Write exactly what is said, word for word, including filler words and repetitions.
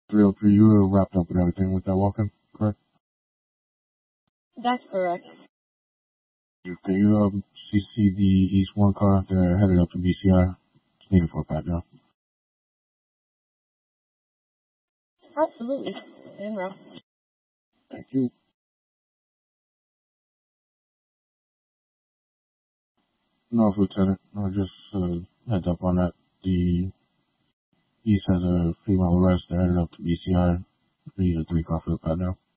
three oh three, you were wrapped up with everything with that walk-in, correct? That's correct. Can you um, C C the East one car? They're headed up to B C I. Just needed for a pat down. Absolutely. In row. Thank you. No, Lieutenant. No, just uh, heads up on that. The East has a female arrest. They're headed up to B C I. Three to three car for the pat down.